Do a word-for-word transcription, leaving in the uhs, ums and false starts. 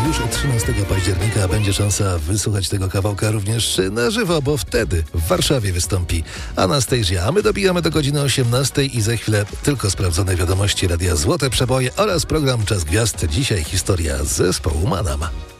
już trzynastego października będzie szansa wysłuchać tego kawałka również na żywo, bo wtedy w Warszawie wystąpi Anastazja. A my dobijamy do godziny osiemnastej i za chwilę tylko sprawdzone wiadomości Radia Złote Przeboje oraz program Czas Gwiazd. Dzisiaj historia z zespołu Manam.